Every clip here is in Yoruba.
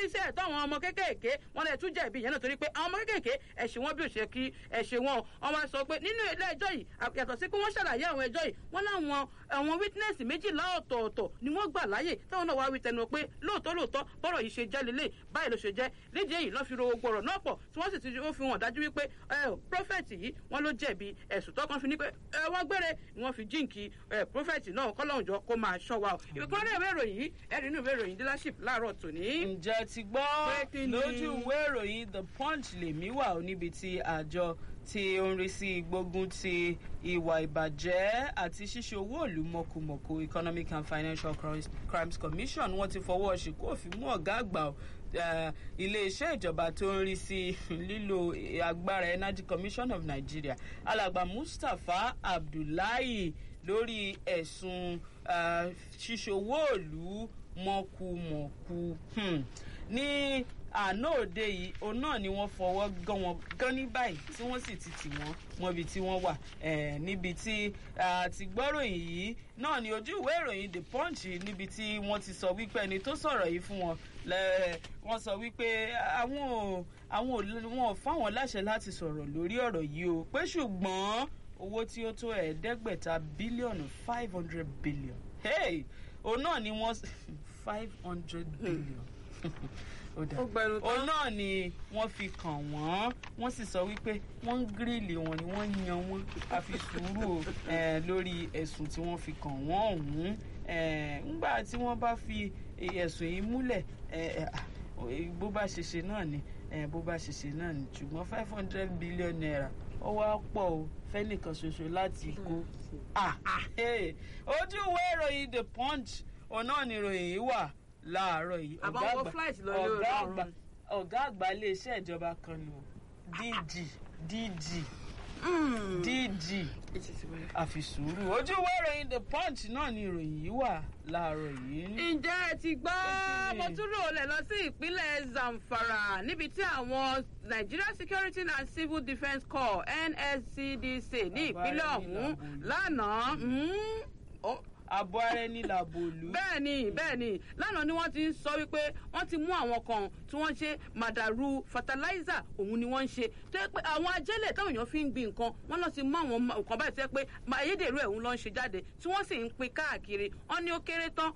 rí sí ẹ̀tọ́ àwọn ọmọ kéékèèké wọn lè tún jẹ̀bi ìyẹn náà torí pé àwọn ọmọ kéékèèké ẹ̀ṣẹ̀ wọn bí ó ṣe kí ẹ̀ṣẹ̀ wọn wá sọ pé nínú ilé ẹjọ́ yìí yàtọ̀ sí pé wọ́n ṣàlàyé àwọn ẹjọ́ yìí wọ́n láwọn àwọn witness méjìlá ọ̀tọ̀ọ̀tọ̀ ni wọ́n gbà láyè táwọn náà wá wí tẹnu pé lóòótọ́ bọ́rọ̀ yìí ṣe jẹ́ lélẹ̀ báyìí ló ṣe jẹ́ lédìí èyí lọ́ fi ro gbogbo ọ̀rọ̀ náà pọ̀ tí wọ́n sì ti fi hàn dájú wípé prophet yìí wọ́n ló jẹ̀bi ẹ̀sùn tó kàn fi ní pé wọ́n gbére ni wọ́n fi jíǹkì prophet náà kọ́lọ́hùnjọ́ kó máa ṣọ́ wa o. ìpínlẹ̀ ìwé ìròyìn yìí ẹ̀rí inú ìwé ìròyìn dealership láàárọ̀ tòní. ǹjẹ́ ti gbọ́ lójú ìwé ìròyìn the punch lèmi wà ó níbi tí àjọ tí ó ń rí sí gbógun ti ìwà ìbàjẹ́ àti ṣíṣe owó ìlú mọ̀kùmọ̀kù economic and financial crimes commission wọ́n ti fọwọ́ ṣìkú òfin mú ọ̀gá àgbà iléeṣẹ́ ìjọba tó ń rí sí lílo agbára energy commission of nigeria alàgbà mustapha abdullahi lórí ẹ̀sùn ṣíṣe owó ìlú mọ̀kùmọ̀kù ní àná òde yìí òun náà ni wọ́n fọwọ́ gan ní báyìí tí wọ́n sì ti tì wọ́n mọ́bi tí wọ́n wà níbi tí àti gbọ́ròyìn yìí náà ni ojú ìwé ìròyìn the punch níbi tí wọ́n ti sọ wípé ẹni tó sọ̀rọ̀ yìí fún wọn wọ́n sọ wípé àwọn ò fáwọn láṣẹ láti sọ̀rọ̀ lórí ọ̀rọ̀ yìí o pé ṣùgbọ́n owó tí ó tó ẹ̀ẹ́dẹ́gbẹ̀ta bílíọ̀nù 500 billion òun náà ni wọ́n 500 billion òun náà ni wọ́n fi kàn wọ́n sì sọ wípé wọ́n ń gírílì wọn ni wọ́n yan wọ́n àfi sùúrù lórí ẹ̀sùn tí wọ́n fi kàn wọ́n ọ̀hún ńgbà tí wọ́n bá fi ẹ̀sùn yìí múlẹ̀ bó bá ṣe ṣe náà ni ṣùgbọ́n 500 billion naira ó wá pọ̀ o fẹ́nìkan ṣoṣo láti kó ojú ìwé ìròyìn the punch òun náà ni ìròyìn yìí wà láàárọ̀ yìí ọ̀gá àgbà iléeṣẹ́ ìjọba kan lò DG àfisùúrù ojú ìwé ìròyìn the punch náà ni ìròyìn yìí wà láàárọ̀ yìí. ǹjẹ́ ẹ ti gbọ́ mo tún rò lẹ̀ lọ sí ìpínlẹ̀ zamfara níbi tí àwọn nigeria security and civil defence corps nscdc ní ìpínlẹ̀ ọ̀hún lánàá àbọ̀ ara ẹni làbò lù. bẹ́ẹ̀ni lánàá ni wọ́n ti ń sọ wípé wọ́n ti mú àwọn kan tí wọ́n ṣe màdàrú fertilizer òun ni wọ́n ń ṣe tó yẹ pé àwọn ajẹ́lẹ̀ táwọn èèyàn fi ń gbin nǹkan wọ́n lọ sí mú àwọn nǹkan báyìí tó yẹ pé ayédèrú ẹ̀ ń lọ ń ṣe jáde tí wọ́n sì ń pín káàkiri wọ́n ní ó kéré tán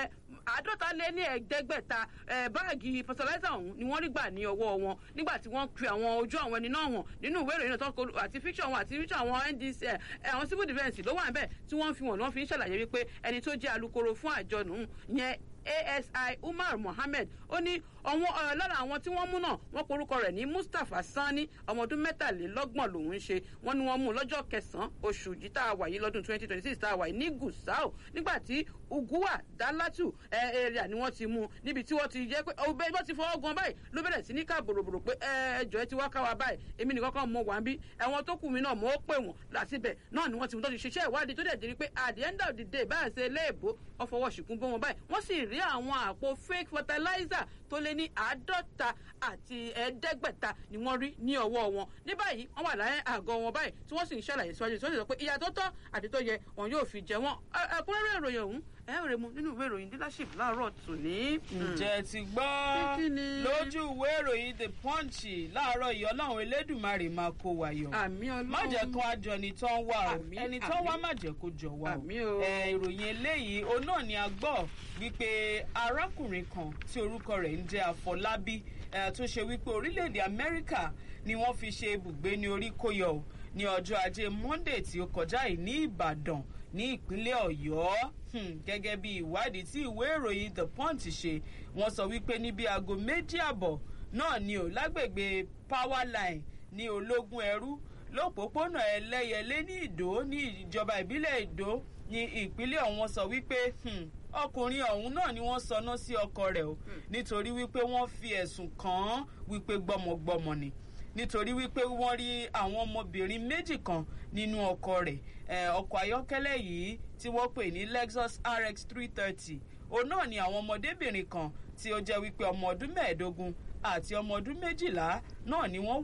550 báàgì fertilizer ọ̀hún ni wọ́n rí gbà ní ọwọ́ wọn nígbà tí wọ́n fi àwọn ojú àwọn ẹni náà hàn nínú ìwé ìròyìn náà àti fiction wọn àti fiction àwọn ndc àwọn civil defence ló wà níbẹ̀ tí wọ́n fi wọ́n lọ́n fi ń ṣàlàyé wípé ẹni tó jẹ́ alukoro fún àjọ nù yẹn ASI Umar Mohammed ó ní lára àwọn tí wọ́n mú náà wọ́n porúkọ rẹ̀ ní Mustapha Sani ọmọ ọdún 23 lòun ń ṣe wọ́n ní wọ́n mú lọ́jọ́ 9 oṣù yìí tá a wà yìí lọ́dún 2026 tá a wà yìí ní Gusau nígbà tí Uguwa Dalatu area ni wọ́n ti mú níbi tí wọ́n ti jẹ́ pé wọ́n ti fọwọ́ gan báyìí ló bẹ̀rẹ̀ sí ní ká bòròbòrò pé ẹjọ́ ẹ ti wá káwa báyìí èmi nìkan kan mọ wà ń bí ẹ̀wọ̀n tó kù mí náà mọ́ ó pè wọ́n làsìbẹ̀ náà ni wọ́n ti mú tó ti ṣiṣẹ́ ìwádìí tó dẹ̀ dérí pé at the end of the day báyìí ṣe léèbó ọfọwọ́ ṣìkún bó wọn báyìí wọ́n sì rí àwọn àpò fake fertilizer tó lé ní 50 àti 500 ni wọ́n rí ní ọwọ́ wọn ní báyìí wọ́n wà láyé àgọ́ wọn báyìí tí wọ́n sì ń ṣàlàyé síwájú tí wọ́n sì sọ pé ìyà tó tọ́ àti tó yẹ wọn yóò fi jẹ wọ́n ẹ̀kúnrẹ́rẹ́ ìròyìn ọ̀hún rẹ̀ mu nínú ìwé ìròyìn dealership láàárọ̀ tòní. ǹjẹ́ ti gbọ́ lójú ìwé ìròyìn the punch láàárọ̀ yìí ọlọ́run elédùnmarè máa kó wa yọ. àmì ọlọ́run má jẹ́ kó àjọ ni tó ń wá o ẹni tó wá má jẹ́ kó jọ wá o. ìròyìn eléyìí òun náà ni a gbọ́ wípé arákùnrin kan tí orúkọ rẹ̀ ń jẹ́ Àfọlábí tó ṣe wípé orílẹ̀-èdè Amẹ́ríkà ni wọ́n fi ṣe ibùgbé ní Oríkóyọ̀ ní ọjọ́ ajé Monday tí ó kọjá yìí ní Ìbàdàn ní ìpínlẹ̀ Ọ̀yọ́ gẹ́gẹ́ bí ìwádìí tí ìwé ìròyìn The Punch ṣe wọ́n sọ wípé ní bí aago 2:30 náà ni ò lágbègbè Powerline ní Ológun Ẹrú lópòpónà Ẹlẹ́yẹlé ní Ìdó ní ìjọba ìbílẹ̀ Ìdó ní ìpínlẹ̀ ọ̀hún sọ wípé ọkùnrin ọ̀hún náà ni wọ́n sọná sí ọkọ rẹ̀ o nítorí wípé wọ́n fi ẹ̀sùn kàn án wípé gbọ́mọgbọ́mọ ni nítorí wípé wọ́n rí àwọn ọmọbìnrin méjì kan nínú ọkọ̀ rẹ̀ ọkọ̀ ayọ́kẹ́lẹ́ yìí tí wọ́n pè ní Lexus RX 330 òun náà ni àwọn ọmọdébìnrin kan tí ó jẹ́ wípé ọmọ ọdún 15 àti ọmọ ọdún 12 náà ni wọ́n wà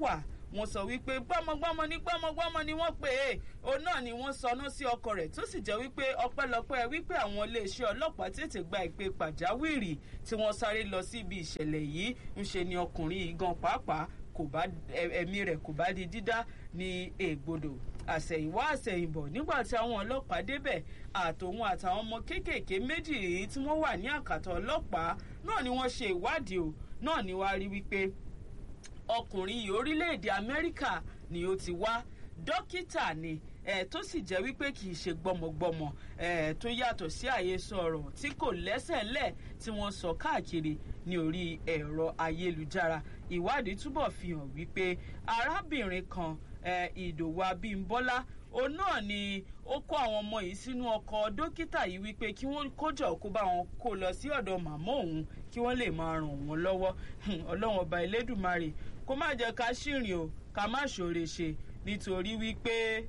wọ́n sọ wípé gbọ́mọgbọ́mọ ni wọ́n pè é òun náà ni wọ́n sọnù sí ọkọ rẹ̀ tó sì jẹ́ wípé ọpẹ́lọpẹ́ wípé àwọn iléeṣẹ́ ọlọ́pàá tètè gba ìpè pàjáwìrì tí wọ́n sáré lọ sí ibi ìṣẹ̀lẹ̀ yìí ń ṣe ni ọkùnrin yìí gan pàápàá ẹ̀mí rẹ̀ kò bá di dídá ní ègbodò àsẹ̀yìnwá àsẹ̀yìnbọ̀ nígbà tí àwọn ọlọ́pàá débẹ̀ àtòun àtàwọn ọmọ kéékèèké méjì yìí tí wọ́n wà ní àkàtà ọlọ́pàá náà ni wọ́n ṣe ìwádìí o náà ni wàá rí wípé ọkùnrin yìí orílẹ̀-èdè Amẹ́ríkà ni ó ti wá dókítà ni tó sì jẹ́ wípé kì í ṣe gbọmọgbọmọ tó yàtọ̀ sí àhesọ ọ̀rọ̀ tí kò lẹ́sẹ̀ ńlẹ̀ tí wọ́n sọ káàkiri ní orí ẹ̀rọ ayélujára ìwádìí túbọ̀ fi hàn wípé arábìnrin kan Ìdòwú Abímbọ́lá òun náà ni ó kó àwọn ọmọ yìí sínú ọkọ̀ dókítà yìí wípé kí wọ́n kójọ kó bá wọn kó lọ sí ọ̀dọ̀ màmá òun kí wọ́n lè máa ràn wọ́n lọ́wọ́ Ọlọ́run ọba Elédùmarè kó má jẹ́ ká ṣìrìn o ká má ṣòre ṣe nítorí wípé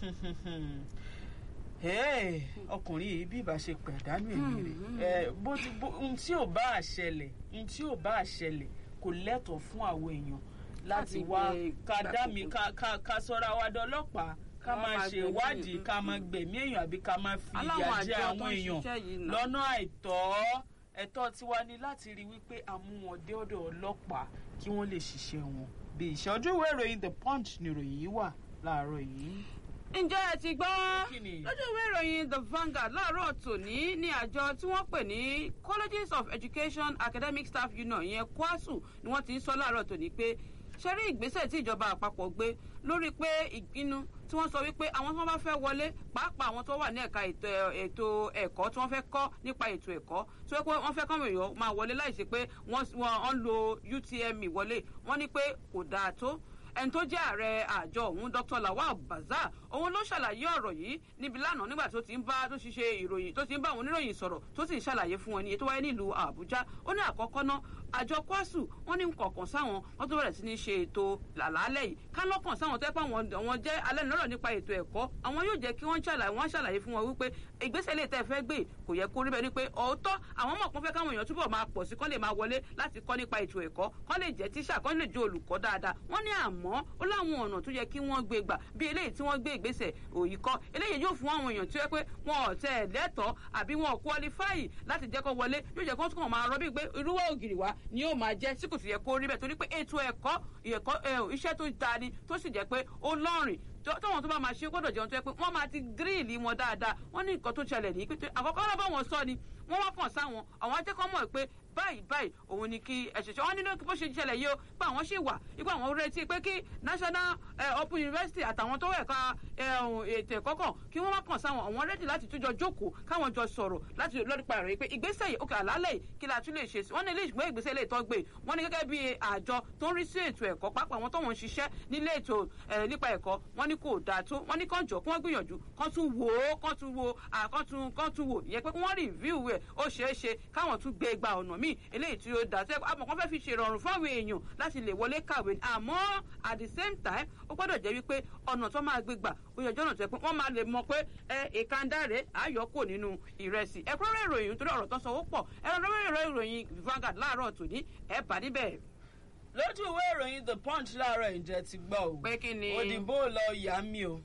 ọkùnrin yìí bí ìbá ṣe pẹ̀dánù ẹ̀mí rẹ̀ ohun tí ò bá ṣẹlẹ̀ kò lẹ́tọ̀ọ́ fún àwọn èèyàn láti wá ká sọ́ra wa dọ́lọ́pàá ká máa ṣe ìwádìí ká máa gbẹ̀mí èèyàn àbí ká máa fi ìyà jẹ àwọn èèyàn lọ́nà àìtọ́ ẹ̀tọ́ tiwa ni láti rí wípé a mú wọn dé ọ̀dọ̀ ọlọ́pàá kí wọ́n lè ṣiṣẹ́ wọn bí ìṣojú ìwé ìròyìn The Punch ni ìròyìn yìí wà láàárọ̀ yìí. ǹjẹ́ ẹ ti gbọ́ lójú ìwé ìròyìn The Vanguard láàárọ̀ tòní ní àjọ tí wọ́n pè ní Colleges of Education Academic Staff Union yẹn KWASU ni wọ́n ti ń sọ láàárọ̀ tòní pé ṣe rí ìgbésẹ̀ tí ìjọba àpapọ̀ gbé lórí pé ìpinnu tí wọ́n sọ wípé àwọn tí wọ́n bá fẹ́ wọlé pàápàá àwọn tó wà ní ẹ̀ka ètò ẹ̀kọ́ tí wọ́n fẹ́ kọ́ nípa ètò ẹ̀kọ́ tí wọ́n fẹ́ kọ́ èèyàn máa wọlé láìsí pé wọ́n lo UTME wọlé wọ́n ní pé kò dáa tó ẹni tó jẹ́ ààrẹ àjọ ọ̀hún Dr. Lawal Baza òun ló ṣàlàyé ọ̀rọ̀ yìí níbi lánàá nígbà tó ti ń bá àwọn oníròyìn sọ̀rọ̀ tó sì ń ṣàlàyé fún wọn ní ètò wáyé nílùú Àbújá ó ní àkọ́kọ́ náà àjọ KWASU wọ́n ní kọ̀ọ̀kan sáwọn wọ́n tó bẹ̀rẹ̀ sí ní ṣe ètò làlálẹ̀ yìí kálọ́kàn sáwọn tó yẹ pé àwọn jẹ́ alẹ́nulọ́rọ̀ nípa ètò ẹ̀kọ́ àwọn yóò jẹ́ kí wọ́n ṣàlàyé fún wọn wípé ìgbésẹ̀ ilé tẹ́ fẹ́ gbé kò yẹ kó rí bẹ́ẹ̀ ni pé ọ̀ọ́tọ́ àwọn mọ̀ kán fẹ́ káwọn èèyàn túbọ̀ máa pọ̀ sí kán lè máa wọlé láti kọ́ nípa ètò ẹ̀kọ́ kán lè jẹ́ tíṣà kán lè jẹ́ olùkọ́ dáadáa wọ́n ní àmọ́ ó láwọn ọ̀nà tó yẹ kí wọ́n gbé gbà bí eléyìí tí wọ́n gbé ìgbésẹ̀ òyìnkọ́ eléyìí yóò fún àwọn èèyàn tó yẹ pé wọn ò tẹ̀ lẹ́tọ̀ọ́ àbí wọn ò qualify láti jẹ́ kó wọlé yóò jẹ́ kó tún máa rọ́ bí pé irúwọ́ ògiri wa ni yóò máa jẹ́ tí kò sì yẹ kó rí bẹ́ẹ̀ torí pé ètò ẹ̀kọ́ iṣẹ́ tó dáa ni tó sì jẹ́ pé ó lọ́rìn tọ́wọ́n tó bá máa ṣe gbọ́dọ̀ jẹun tó yẹ pé wọ́n máa ti gírìlì wọn dáadáa wọ́n ní nǹkan tó ṣẹlẹ̀ ní pé àkọ́kọ́ náà bá wọn sọ ni wọ́n wá kàn sáwọn àwọn ajẹ́kọ́ mọ̀ pé báyìí òun ni kí ẹ̀ṣẹ̀ṣẹ̀ wọ́n nínú bó ṣe ṣẹlẹ̀ yìí ó pé àwọn ṣì wà ipò àwọn retí pé kí National Open University àtàwọn tó ẹ̀ka ètò ẹ̀kọ́ kan kí wọ́n wá kàn sáwọn àwọn rẹ́dì láti túnjọ jókòó káwọn jọ sọ̀rọ̀ láti lọ́dúnpa rẹ̀ pé ìgbésẹ̀ yìí òkè àlálẹ̀ yìí kí la tún lè ṣe sí wọ́n ní ilé ìgbé ìgbésẹ̀ ilé ìtọ́ gbé wọ́n ní gẹ́gẹ́ bí àjọ tó ń rí sí ètò ẹ̀kọ́ pàápàá àwọn tó wọ́n ń ṣiṣẹ́ nílé ètò nípa ẹ̀kọ́ wọ́n ní kò dáa tó wọ́n ní kàn jọ kí wọ́n gbìyànjú kán tún wò ìyẹn pé kí wọ́n rìvíw ẹ̀ ó ṣeé ṣe káwọn tún gbé gba ọ̀nà míì eléyìí tí ó dá sí àmọ́ kan fẹ́ fi ṣèrọ̀rùn fáwọn èèyàn láti lè wọlé kàwé àmọ́ at the same time ó gbọ́dọ̀ jẹ́ wípé ọ̀nà tó máa gbé gbà ó yẹ jọ́nà tó yẹ pé wọ́n máa lè mọ̀ pé ìkandárẹ̀ àyọkò nínú ìrẹsì ẹ̀kúnrẹ́rẹ́ ìròyìn torí ọ̀rọ̀ tó sanwó pọ̀ ẹ̀rọ ìròyìn Vanguard láàárọ̀ tòní ẹ̀ bá níbẹ̀. lójú ìwé ìròyìn The Punch láàárọ̀ ìjẹ́ ti gbọ́ o pé kí ni òdìbò lọ yà mí o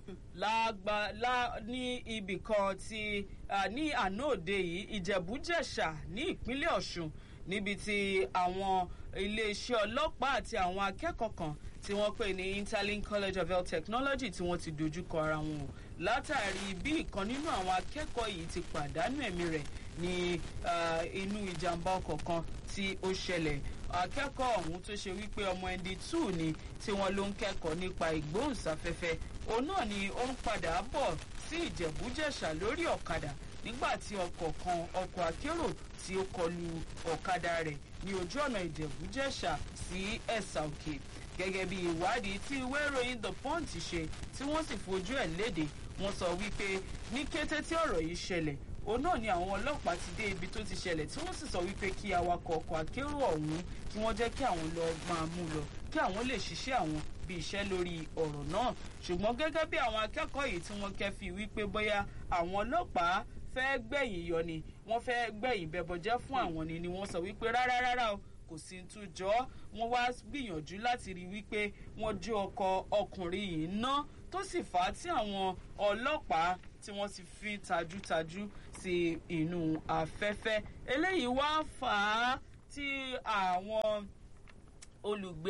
ní ibì kan tí ní àná òde yìí Ìjẹ̀bú-Jẹ̀ṣà ní ìpínlẹ̀ Ọ̀ṣun níbi tí àwọn iléeṣẹ́ ọlọ́pàá àti àwọn akẹ́kọ̀ọ́ kan tí wọ́n pè ní Interlink College of Health Technology tí wọ́n ti dojúkọ ara wọn o látàrí bí ìkan nínú àwọn akẹ́kọ̀ọ́ yìí ti pàdánù ẹ̀mí rẹ̀ ní inú ìjàmbá ọkọ̀ kan tí ó ṣẹlẹ̀ akẹ́kọ̀ọ́ ọ̀hún tó ṣe wípé ọmọ ND2 ni tí wọ́n ló ń kẹ́kọ̀ọ́ nípa ìgbóhùnsáfẹ́fẹ́ òun náà ni ó ń padà bọ̀ sí Ìjẹ̀bú-Jẹ̀ṣà lórí ọ̀kadà nígbà tí ọkọ̀ akérò tí ó kọlu ọ̀kadà rẹ̀ ní ojú ọ̀nà Ìjẹ̀bú-Jẹ̀ṣà sí Ẹ̀sà Òkè gẹ́gẹ́ bí ìwádìí tí ìwé ìròyìn The Punch ṣe tí wọ́n sì fojú ẹ̀ léde wọ́n sọ wípé ní kété tí ọ̀rọ̀ yìí ṣẹlẹ̀ òun náà ni àwọn ọlọ́pàá ti dé ibi tó ti ṣẹlẹ̀ tí wọ́n sì sọ wípé kí awakọ̀ ọkọ̀ akérò ọ̀hún kí wọ́n jẹ́ kí àwọn lọ máa mú lọ kí àwọn lè ṣiṣẹ́ àwọn bí iṣẹ́ lórí ọ̀rọ̀ náà ṣùgbọ́n gẹ́gẹ́ bí àwọn akẹ́kọ̀ọ́ yìí tí wọ́n kẹ́fì wípé bóyá àwọn ọlọ́pàá fẹ́ gbẹ̀yìn yọ ni wọ́n fẹ́ gbẹ̀yìn bẹbọjẹ́ fún àwọn ni wọ́n sọ wípé rárá o kò sí tún jọ wọ́n wá gbìyànjú láti rí wípé wọ́n jó ọkọ̀ ọkùnrin yìí ná tó sì fà á tí àwọn ọlọ́pàá tí wọ́n ti fi tajútajú sí inú afẹ́fẹ́ eléyìí wá fà á tí àwọn olùgbé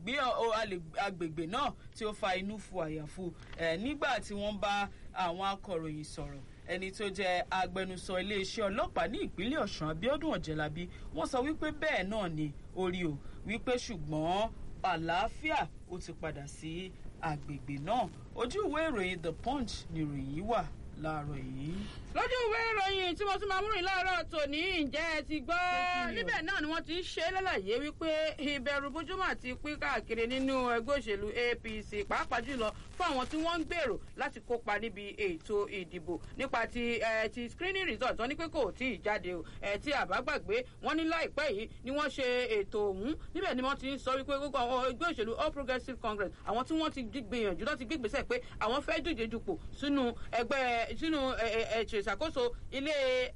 agbègbè náà tí ó fa inú fu àyàfu nígbà tí wọ́n bá àwọn akọ̀ròyìn sọ̀rọ̀ ẹni tó jẹ́ agbẹnusọ iléeṣẹ́ ọlọ́pàá ní ìpínlẹ̀ Ọ̀ṣun Abíọ́dún Ọ̀jẹ̀lábí wọ́n sọ wípé bẹ́ẹ̀ náà ni orí o wípé ṣùgbọ́n àlàáfíà ó ti padà sí agbègbè náà. Ojú ìwé ìròyìn The Punch ni ìròyìn yìí wà láàárọ̀ yìí. Lójú ìwé ìròyìn tí mo tún máa múrin láàárọ̀ tòní ǹjẹ́ ẹ ti gbọ́ níbẹ̀ náà ni wọ́n ti ń ṣe lálàyé wípé ìbẹ̀rù bójúmọ̀ ti pín káàkiri nínú ẹgbẹ́ òṣèlú APC pàápàá jùlọ fún àwọn tí wọ́n ń gbèrò láti kópa níbi ètò ìdìbò nípa ti screening result wọ́n ní pé kò tí ì jáde o tí àbá gbàgbé wọ́n ní láìpẹ́ yìí ni wọ́n ṣe ètò ọ̀hún níbẹ̀ ni wọ́n ti ń sọ wípé gbogbo àwọn ẹgbẹ́ òṣèlú All Progressives Congress àwọn tí wọ́n ti gbìyànjú láti gbégbèsè pé àwọn fẹ́ díje dupò sínú ètò ìṣàkóso ilé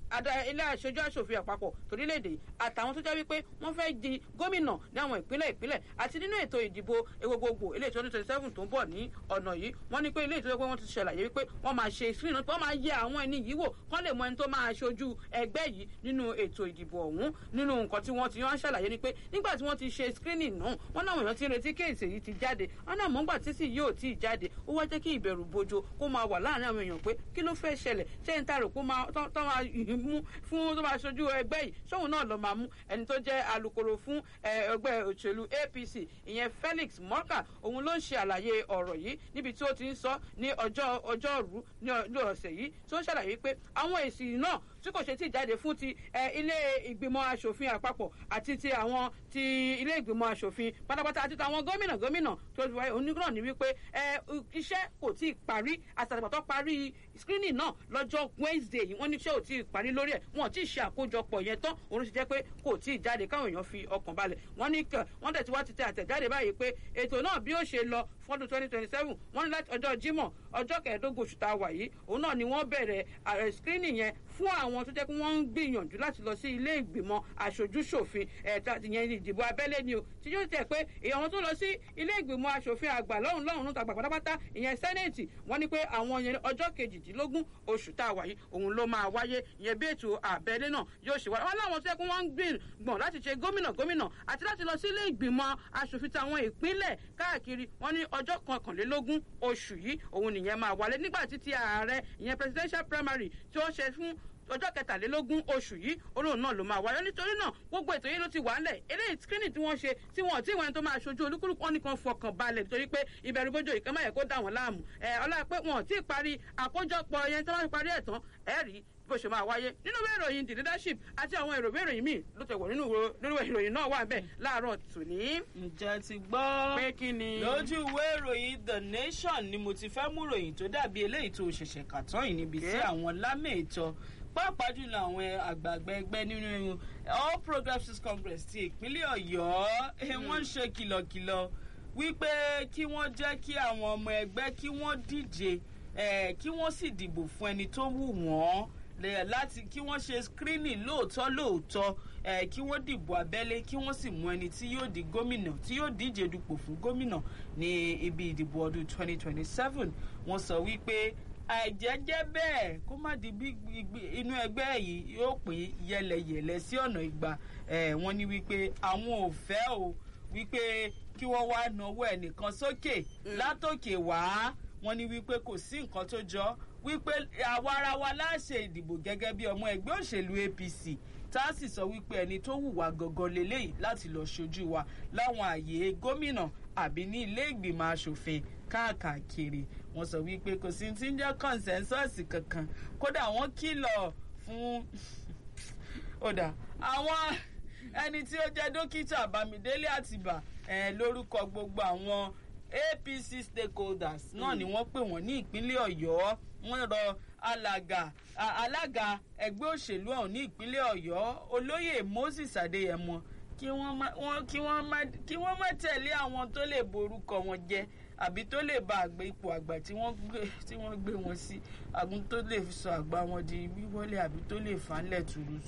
aṣojú aṣòfin àpapọ̀ torílẹ̀-èdè àtàwọn tó jẹ́ wípé wọ́n fẹ́ di gómìnà ní àwọn ìpínlẹ̀ àti nínú ètò ìdìbò gbogbogbò ilé 2027 tó ń bọ̀ ní ọ̀nà yìí wọ́n ní pé ilé ìtọ́jú pé wọ́n ti ṣàlàyé wípé wọ́n máa ṣe screen wọ́n máa yẹ àwọn ẹni yìí wò kán lè mọ ẹni tó máa ṣojú ẹgbẹ́ yìí nínú ètò ìdìbò ọ̀hún nínú nǹkan tí wọ́n ti wọ́n ṣàlàyé ni pé nígbà tí wọ́n ti ṣe screening náà wọ́n náà èèyàn ti retí kéèsì yìí ti jáde wọ́n náà mọ̀ngbà tí sì yóò tí ì jáde ó wá jẹ́ kí ìbẹ̀rù bojo kó máa wà láàárín àwọn èèyàn pé kí ló fẹ́ ṣẹlẹ̀ ṣé n ta rò kó máa tó máa mú fún tó máa ṣojú ẹgbẹ́ yìí ṣóun náà lọ máa mú ẹni tó jẹ́ alukoro fún ẹgbẹ́ òṣèlú APC ìyẹn Felix Morka òun ló ń ṣe àlàyé ọ̀rọ̀ yìí níbi tí ó ti ń sọ ní ọjọ́rú ní ọ̀sẹ̀ yìí tí ó ṣàlàyé pé àwọn èsì náà tí kò ṣe tí jáde fún ti ilé ìgbìmọ̀ asòfin àpapọ̀ àti ti àwọn ti ilé ìgbìmọ̀ asòfin pátápátá àti tàwọn gómìnà tó ti wáyé onígbọ̀nà ní wípé iṣẹ́ kò tí ì parí àtàtàgbà tó parí screening náà lọ́jọ́ Wednesday yìí wọ́n ní iṣẹ́ ò tí ì parí lórí ẹ̀ wọ́n ti ṣe àkójọpọ̀ yẹn tán òun sì jẹ́ pé kò tí ì jáde káwọn èèyàn fi ọkàn balẹ̀ wọ́n tẹ̀ tí wá ti tẹ àtẹ̀jáde báyìí pé ètò náà bí ó ṣe lọ fọ́dún 2027 wọ́n ní láti ọjọ́ Jímọ̀ ọjọ́ 15 oṣù tá a wà yìí òun náà ni wọ́n bẹ̀rẹ̀ screening yẹn fún àwọn tó jẹ́ pé wọ́n ń gbìyànjú láti lọ sí ilé ìgbìmọ̀ aṣojú-ṣòfin ìyẹn ìdìbò abẹ́lé ni o tí yóò tẹ̀ pé àwọn tó lọ sí ilé ìgbìmọ̀ aṣòfin àgbà lọ́hùn tàgbà pátápátá ìyẹn sẹ́nẹ̀tì wọ́n ní pé àwọn yẹn ọjọ́ 18 oṣù tá a wà yìí òun ló máa wáyé ìyẹn bí ètò abẹ́lé náà yóò ṣe wáyé wọ́n láwọn tó jẹ́ pé wọ́n ń gbìyànjú láti ṣe gómìnà àti láti lọ sí ilé ìgbìmọ̀ aṣòfin táwọn ìpínlẹ̀ káàkiri wọ́n ní ọjọ́ 21 oṣù yìí òun nìyẹn máa wálé nígbà tí ti ààrẹ ìyẹn presidential primary tí ó ṣe fún ọjọ́ 23 oṣù yìí olóòrùn náà ló máa wáyé nítorí náà gbogbo ètò yìí ló ti wà ńlẹ̀ eléyìí screening tí wọ́n ṣe tí wọ́n tí wọ́n tó máa ṣojú olúkúlùkù wọn nìkan fọkàn balẹ̀ nítorí pé ìbẹ̀rù bójú ìkẹ́ máa yẹ kó dà wọ́n láàmú ọlá pé wọn ò tí ì parí àkójọpọ̀ yẹn tí wọ́n ti parí ẹ̀ tán ẹ̀rí bó ṣe máa wáyé nínú ìwé ìròyìn The Leadership àti àwọn ìwé ìròyìn míì ló tẹ̀wọ̀ nínú ìwé ìròyìn náà wà bẹ́ẹ̀ láàárọ̀ tòní. ǹjẹ́ ti gbọ́ pé kí ni. lójú ìwé ìròyìn The Nation ni mo ti fẹ́ mú ròyìn tó dàbí eléyìí tó ṣẹ̀ṣẹ̀ kàtọ́ yìí níbi tí àwọn lámèétọ́ pàápàá jùlọ àwọn àgbààgbà ẹgbẹ́ nínú All Progressives Congress ti ìpínlẹ̀ Ọ̀yọ́ wọ́n ń ṣe kìlọ̀kìlọ̀ wípé kí wọ́n jẹ́ kí àwọn ọmọ ẹgbẹ́ kí wọ́n díje kí wọ́n sì dìbò fún ẹni tó wù wọ́n láti kí wọ́n ṣe screening lóòótọ́ kí wọ́n dìbò abẹ́lé kí wọ́n sì mú ẹni tí yóò di gómìnà tí yóò díje dupò fún gómìnà ní ibi ìdìbò ọdún 2027 wọ́n sọ wípé àìjẹ́jẹ́ bẹ́ẹ̀ kó má di bí inú ẹgbẹ́ yìí yóò pín yẹlẹyẹlẹ sí ọ̀nà ìgbà wọ́n ní wípé àwọn ò fẹ́ o wípé kí wọ́n wá náwó ẹnìkan sókè látòkè wá wọ́n ní wípé kò sí nǹkan tó jọ wípé àwarawa láṣẹ ìdìbò gẹ́gẹ́ bí ọmọ ẹgbẹ́ òṣèlú APC tá a sì sọ wípé ẹni tó hùwà gangan leléyìí láti lọ ṣojú wa láwọn àyè gómìnà àbí ní ilé ìgbìmọ̀ asòfin káàkiri wọ́n sọ wípé kò sí ti ń jẹ́ consensus kankan kódà wọ́n kìlọ̀ fún àwọn ẹni tí ó jẹ́ dókítà Bámidélé Àtìbà lórúkọ gbogbo àwọn APC stakeholders náà ni wọ́n pè wọ́n ní ìpínlẹ̀ Ọ̀yọ́ wọ́n rọ alága ẹgbẹ́ òṣèlú ọ̀hún ní ìpínlẹ̀ Ọ̀yọ́ olóyè Moses Adéyẹmọ kí wọ́n má tẹ̀lé àwọn tó lè borúkọ wọn jẹ́ àbí tó lè ba àgbẹ̀ ipò àgbà tí wọ́n gbé wọn sí àgùn tó lè sọ àgbà wọn di wíwọlé àbí tó lè fàálẹ̀ tuurutu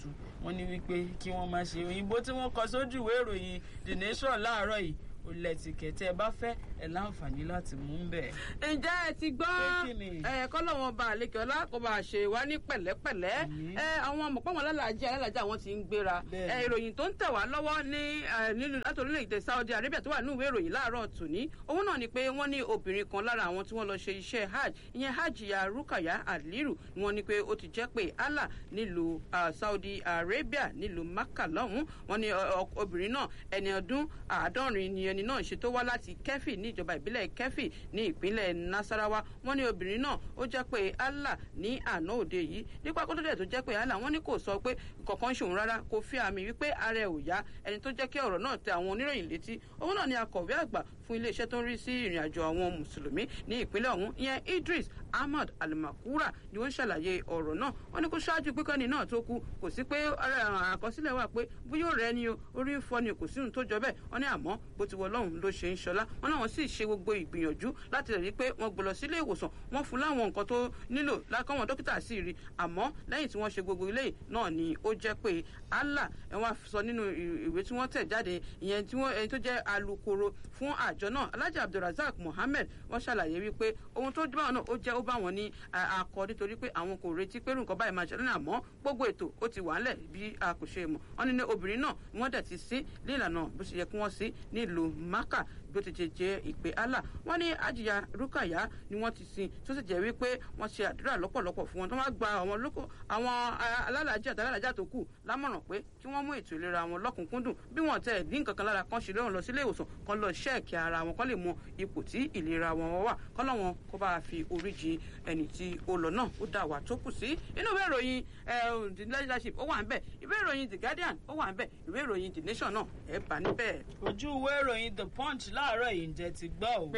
wọ́n ní wípé kí wọ́n má ṣe òyìnbó tí wọ́n kọ sójú ìwé ìròyìn The Nation láàárọ̀ yìí ó lẹ́tìkẹ̀tẹ̀ bá fẹ́ ẹ̀ láǹfààní láti mú un bẹ̀. ǹjẹ́ ẹ ti gbọ́ kọ́lọ́wọ́n bá àlekè ọlá kó bá ṣe wá ní pẹ̀lẹ́pẹ̀lẹ́ àwọn mọ̀pọ́nmọ́ alálàájá wọn ti ń gbéra ìròyìn tó ń tẹ̀ wá lọ́wọ́ nínú láti orílẹ̀-èdè Saudi Arabia tó wà ní ìwé ìròyìn láàárọ̀ tòní òun náà ni pé wọ́n ní obìnrin kan lára àwọn tí wọ́n lọ ṣe iṣẹ́ hajj ìyẹn Hajiya Rukaya Aliru ni wọ́n ní pé ó ti jẹ́ pé Allah nílùú Saudi Arabia nílùú Makkah lọ́hùn-ún wọ́n ní obìnrin náà ẹni ọdún 70 ni ẹni náà ṣe tó wá láti Kẹ́fì ní ìjọba ìbílẹ̀ Kẹ́fì ní ìpínlẹ̀ Nasarawa wọ́n ní obìnrin náà ó jẹ́ pé Allah ní àná òde yìí nípa kó tó dẹ̀ tó jẹ́ pé Allah wọ́n ní kò sọ pé kọ̀ọ̀kan ṣòun rárá kò fi àmì wípé ara ẹ̀ ò yá ẹni tó jẹ́ kí ọ̀rọ̀ náà tẹ àwọn oníròyìn létí òun náà ni akọ̀wé àgbà fún iléeṣẹ́ tó ń rí sí ìrìn àjò àwọn mùsùlùmí ní ìpínlẹ̀ ọ̀hún ìyẹn Idris Ahmad Al-Makura ni wọ́n ṣàlàyé ọ̀rọ̀ náà wọ́n ní kó ṣáájú pé kẹ́ni náà tó kú kò sí pé àkọsílẹ̀ wà pé bóyá rẹ̀ ni orí ń fọ́ ni kò sí ohun tó jọ bẹ́ẹ̀ wọ́n ní àmọ́ bó ti wọ lọ́hùn ló ṣe ń ṣọlá wọ́n náà wọ́n sì ṣe gbogbo ìgbìyànjú láti rí pé wọ́n gbé lọ sílé ìwòsàn wọ́n fún láwọn nǹkan tó nílò lákàwọn dókítà sì rí àmọ́ lẹ́yìn tí wọ́n ṣe gbogbo ilé náà ni ó jẹ́ pé Allah wọ́n sọ nínú ìwé tí wọ́n tẹ̀ jáde ìyẹn tí ẹni tó jẹ́ alukoro fún àjọ náà Alhaji Abdulrasaq Mohammed wọ́n ṣàlàyé wípé ohun tó bá wọn náà ó jẹ́ ó bá wọn ní akọ nítorí pé àwọn kò retí pé nǹkan báyìí máa ṣẹlẹ̀ àmọ́ gbogbo ètò ó ti wà ńlẹ̀ bí a kò ṣe mọ̀ wọ́n ní obìnrin náà wọ́n dẹ̀ ti sí nílànà bó ṣe yẹ kí wọ́n sí nílùú Makkah bí ó ti jẹ́ ìpè Allah wọ́n ní Hajiya Rukaya ni wọ́n ti sin tó sì jẹ́ wípé wọ́n ṣe àdúrà lọ́pọ̀lọpọ̀ fún wọn tó wá gba àwọn alálàájá àti alálàájá tó kù lámọ̀ràn pé kí wọ́n mú ètò ìlera wọn lọ́kùnkúndùn bí wọ́n tẹ̀ ní nǹkan kan lára kan ṣe lọ́rùn lọ sílé ìwòsàn kan lọ ṣẹ́ẹ̀kì ara wọn kan lè mọ ipò tí ìlera wọn wà kọ́ lọ́wọ́n kó bá fi oríjì ẹni tí ó lọ náà ó dà wà tó kù sí inú ìwé ìròyìn the leadership ó wà ń bẹ̀ ìwé ìròyìn The Guardian ó wà ń bẹ̀ ìwé ìròyìn The Nation náà ẹ̀ bá níbẹ̀. ojú ìwé ìròyìn The Punch láàárọ̀ yìí ǹjẹ́ ti gbọ́ ò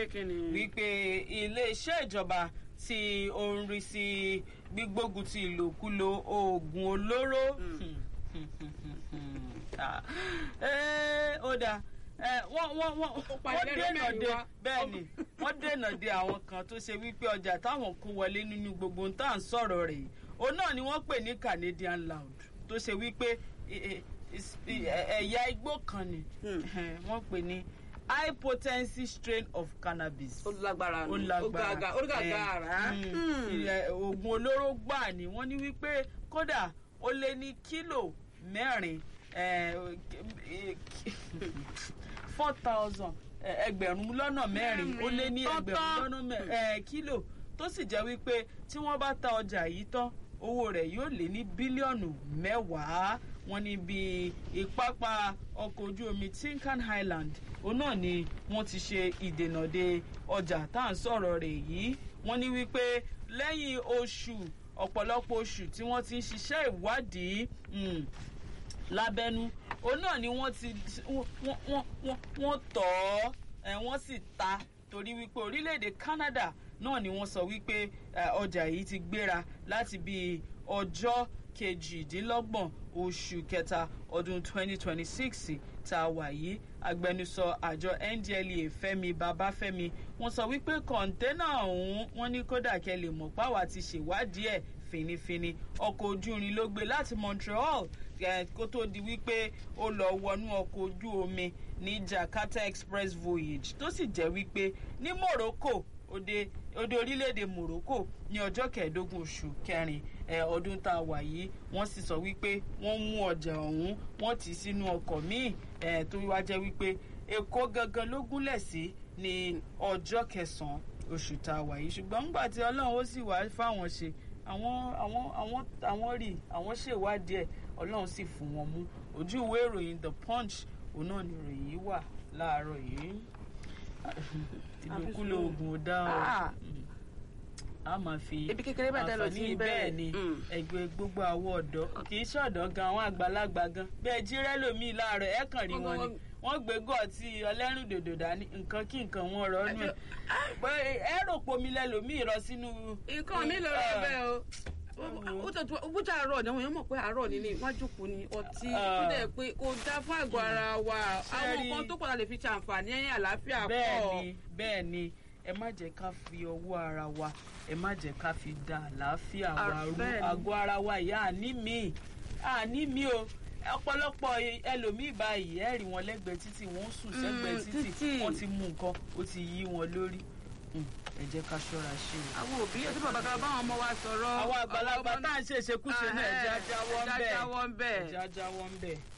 wípé iléeṣẹ́ ìjọba tí ó ń rí sí gbígbógun ti ìlòkulò oògùn olóró ó dáa wọ́n dènà de àwọn kan tó ṣe wípé ọjà táwọn kó wọlé nínú gbogbo tá à ń sọ̀rọ̀ rẹ̀ òun náà ni wọ́n pè ní Canadian Loud tó ṣe wípé ẹ̀yà igbó kan ni wọ́n pè ní high potency strain of cannabis. ó lágbára ó gàgàrà. oògùn olóró gbà ni wọ́n ní wípé kódà ó lé ní kílò 4,000 ẹgbẹ̀rún lọ́nà 4 ó lé ní ẹgbẹ̀rún lọ́nà kílò tó sì jẹ́ wípé tí wọ́n bá ta ọjà yìí tán owó rẹ̀ yóò lé ní bílíọ̀nù 10 wọ́n ní bí ìpápá ọkọ̀ ojú omi Tinkan Island òun náà ni wọ́n ti ṣe ìdènà de ọjà tá à ń sọ̀rọ̀ rẹ̀ yìí wọ́n ní wípé lẹ́yìn ọ̀pọ̀lọpọ̀ oṣù tí wọ́n ti ń ṣiṣẹ́ ìwádìí lábẹ́nú òun náà ni wọ́n tọ̀ ọ́ wọ́n sì ta torí wípé orílẹ̀-èdè Canada náà ni wọ́n sọ wípé ọjà yìí ti gbéra láti bí ọjọ́ 28 oṣù kẹta ọdún 2026 tá a wà yìí agbẹnusọ àjọ NDLEA Fẹ́mi Babáfẹ́mi wọ́n sọ wípé kọ̀ńténà ọ̀hún wọ́n ní kódà kẹ́ lè mọ̀ páwa ti ṣèwádìí ẹ̀ finifini ọkọ̀ ojú irin ló gbé láti Montreal kó tó di wípé ó lọ wọnú ọkọ̀ ojú omi ní Jakarta Express Voyage tó sì jẹ́ wípé ní Morocco òde orílẹ̀-èdè Morocco ní ọjọ́ 15 oṣù kẹrin ọdún tá a wà yìí wọ́n sì sọ wípé wọ́n mú ọjà ọ̀hún wọ́n tì sínú ọkọ̀ míì tó wá jẹ́ wípé Èkó gangan ló gúnlẹ̀ sí ní ọjọ́ 9 oṣù tá a wà yìí ṣùgbọ́n nígbà tí Ọlọ́run ó sì wá fáwọn ṣe àwọn rí àwọn ṣèwádìí ẹ̀ Ọlọ́run sì fún wọn mú ojú ìwé ìròyìn The Punch òun náà ni ìròyìn yìí wà láàárọ̀ yìí ìlòkulò oògùn ò dá ọ a máa fi àǹfààní bẹ́ẹ̀ ni ẹgbẹ́ gbogbo àwọn ọ̀dọ́ kì í ṣọ̀dọ́ gan àwọn àgbàlagbà gan bẹ́ẹ̀ jírẹ́ lómi láàárọ̀ ẹ̀ kàn rí wọn ni wọ́n gbé gọ́ọ̀tì ọlẹ́rìndòdò dání nǹkan kí nǹkan wọn rọ ọ́nù ẹ̀ ẹ rò pomi lẹ́lòmíì rọ sínú. nǹkan mi lọ rẹ bẹ́ẹ̀ o bójú àárọ̀ ni àwọn èèyàn mọ̀ pé àárọ̀ ni wọ́n jókòó ní ọtí tó dẹ̀ pé kò dá fún àgọ́ ara wa àwọn nǹkan tó padà lè fi ṣàǹfààní ẹ̀yìn àlàáfíà pọ̀. bẹ́ẹ̀ ni ẹ má jẹ́ ká fi ọwọ́ ara wa ẹ má jẹ́ ká fi da àlàáfíà wa rú àgọ́ ara wa ìyá àní mi o ọ̀pọ̀lọpọ̀ ẹlòmíì báyìí ẹ rí wọn lẹ́gbẹ̀ẹ́ títì wọ́n sùn sẹ́gbẹ̀ẹ́ títì wọ́n ti mú nǹkan ó ti yí wọn lórí. Ẹ jẹ́ ká ṣọ́ra ṣe o. àwọn òbí ẹ̀ tó bàbá kan báwọn ọmọ wa sọ̀rọ̀. àwọn àgbàlagbà tá à ń ṣe ìṣekúṣe náà ẹ̀já jáwọ́ ń bẹ̀. ẹ̀já jáwọ́ ń bẹ̀. ẹ̀já jáwọ́ ń bẹ̀.